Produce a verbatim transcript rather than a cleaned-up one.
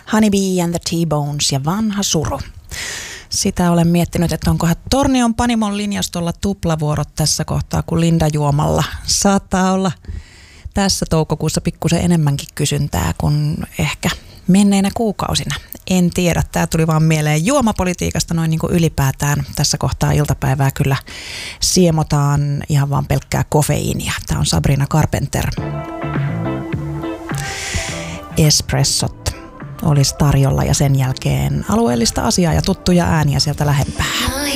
Honeybee and the T-Bones ja Vanha suru. Sitä olen miettinyt, että onkohan Tornion Panimon linjastolla tuplavuorot tässä kohtaa kuin Linda juomalla. Saattaa olla tässä toukokuussa pikkusen enemmänkin kysyntää kuin ehkä menneinä kuukausina. En tiedä, tämä tuli vaan mieleen juomapolitiikasta noin niin kuin ylipäätään. Tässä kohtaa iltapäivää kyllä siemotaan ihan vaan pelkkää kofeiinia. Tämä on Sabrina Carpenter. Espressot olisi tarjolla ja sen jälkeen alueellista asiaa ja tuttuja ääniä sieltä lähempää.